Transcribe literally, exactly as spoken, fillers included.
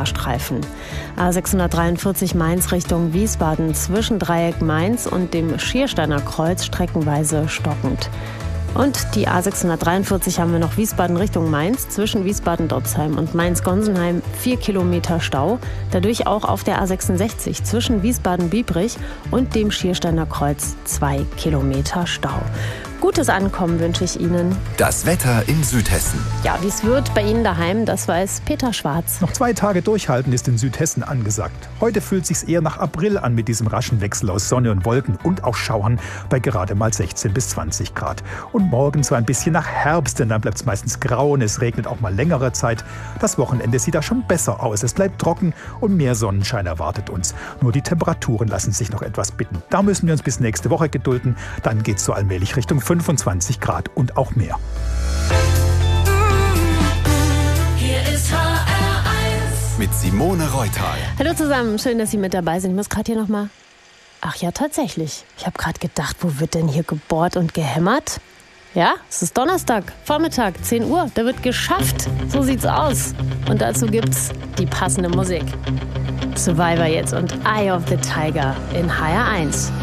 Zebrastreifen. A sechshundertdreiundvierzig Mainz Richtung Wiesbaden zwischen Dreieck Mainz und dem Schiersteiner Kreuz streckenweise stockend. Und die A sechshundertdreiundvierzig haben wir noch Wiesbaden Richtung Mainz, zwischen Wiesbaden-Dotzheim und Mainz-Gonsenheim vier Kilometer Stau. Dadurch auch auf der A sechsundsechzig zwischen Wiesbaden-Biebrich und dem Schiersteiner Kreuz zwei Kilometer Stau. Gutes Ankommen wünsche ich Ihnen. Das Wetter in Südhessen. Ja, wie es wird bei Ihnen daheim, das weiß Peter Schwarz. Noch zwei Tage durchhalten ist in Südhessen angesagt. Heute fühlt sich's eher nach April an mit diesem raschen Wechsel aus Sonne und Wolken und auch Schauern bei gerade mal sechzehn bis zwanzig Grad. Und morgen so ein bisschen nach Herbst, denn dann bleibt es meistens grau und es regnet auch mal längere Zeit. Das Wochenende sieht da schon besser aus. Es bleibt trocken und mehr Sonnenschein erwartet uns. Nur die Temperaturen lassen sich noch etwas bitten. Da müssen wir uns bis nächste Woche gedulden. Dann geht's so allmählich Richtung fünfundzwanzig Grad und auch mehr. Hier ist H R eins mit Simone Reutal. Hallo zusammen, schön, dass Sie mit dabei sind. Ich muss gerade hier nochmal... Ach ja, tatsächlich. Ich habe gerade gedacht, wo wird denn hier gebohrt und gehämmert? Ja, es ist Donnerstag, Vormittag, zehn Uhr. Da wird geschafft. So sieht's aus. Und dazu gibt's die passende Musik. Survivor jetzt und Eye of the Tiger in H R eins.